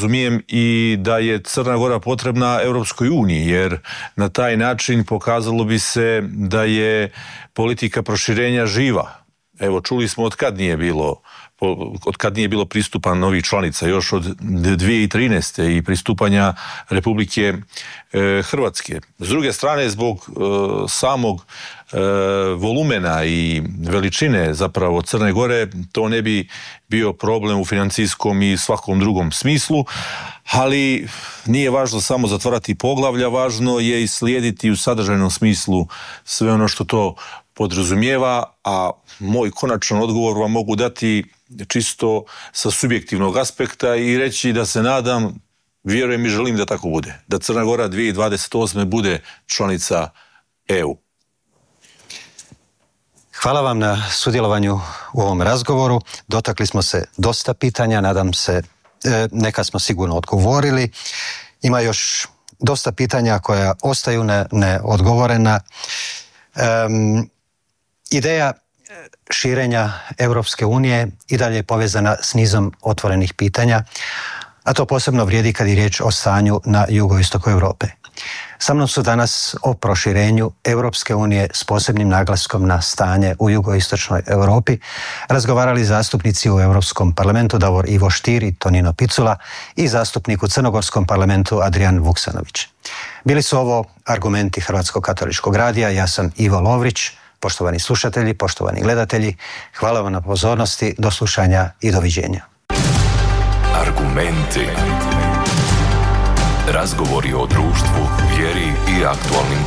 razumijem i da je Crna Gora potrebna Europskoj uniji, jer na taj način pokazalo bi se da je politika proširenja živa. Evo, čuli smo od kad nije bilo pristupa novih članica, još od 2013. i pristupanja Republike Hrvatske. S druge strane, zbog samog volumena i veličine zapravo Crne Gore, to ne bi bio problem u financijskom i svakom drugom smislu, ali nije važno samo zatvarati poglavlja, važno je i slijediti u sadržajnom smislu sve ono što to podrazumijeva, a moj konačan odgovor vam mogu dati čisto sa subjektivnog aspekta i reći da se nadam, vjerujem i želim da tako bude, da Crna Gora 2028. bude članica EU. Hvala vam na sudjelovanju u ovom razgovoru. Dotakli smo se dosta pitanja, nadam se neka smo sigurno odgovorili. Ima još dosta pitanja koja ostaju neodgovorena. Ideja širenja Europske unije i dalje je povezana s nizom otvorenih pitanja, a to posebno vrijedi kad je riječ o stanju na jugoistoku Europe. Sa mnom su danas o proširenju Europske unije s posebnim naglaskom na stanje u jugoistočnoj Europi razgovarali zastupnici u Europskom parlamentu Davor Ivo Stier i Tonino Picula i zastupnik u Crnogorskom parlamentu Adrian Vuksanović. Bili su ovo argumenti Hrvatskog katoličkog radija, ja sam Ivo Lovrić. Poštovani slušatelji, poštovani gledatelji, hvala vam na pozornosti, do slušanja i doviđenja. Argumenti. Razgovori o društvu, vjeri i aktualnim